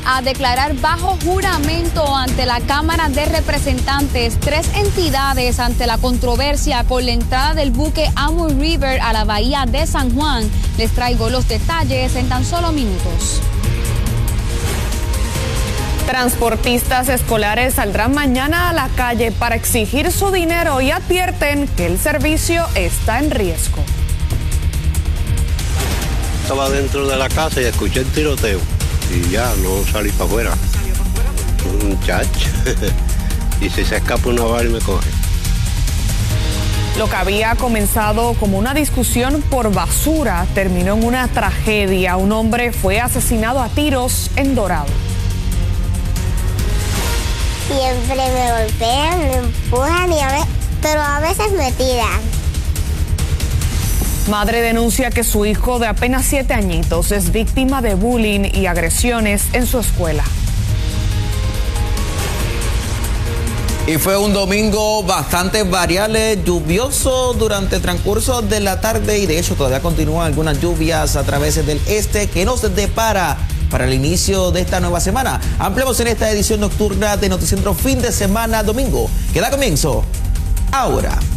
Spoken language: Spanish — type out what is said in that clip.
a declarar bajo juramento ante la Cámara de Representantes 3 entidades ante la controversia con la entrada del buque Amur River a la bahía de San Juan. Les traigo los detalles en tan solo minutos. Transportistas escolares saldrán mañana a la calle para exigir su dinero y advierten que el servicio está en riesgo. Estaba dentro de la casa y escuché el tiroteo y ya no salí para afuera. Muchacho. Y si se escapa una bala y me coge. Lo que había comenzado como una discusión por basura terminó en una tragedia. Un hombre fue asesinado a tiros en Dorado. Siempre me golpean, me empujan, pero a veces me tiran. Madre denuncia que su hijo de apenas 7 añitos es víctima de bullying y agresiones en su escuela. Y fue un domingo bastante variable, lluvioso durante el transcurso de la tarde y de hecho todavía continúan algunas lluvias a través del este que nos depara para el inicio de esta nueva semana. Ampliamos en esta edición nocturna de Noticentro Fin de Semana Domingo, que da comienzo ahora.